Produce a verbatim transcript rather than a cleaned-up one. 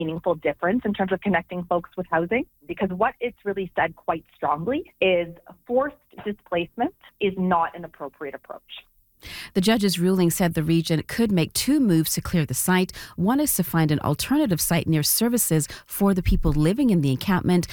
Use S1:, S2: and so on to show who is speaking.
S1: meaningful difference in terms of connecting folks with housing, because what it's really said quite strongly is forced displacement is not an appropriate approach.
S2: The judge's ruling said the region could make two moves to clear the site. One is to find an alternative site near services for the people living in the encampment,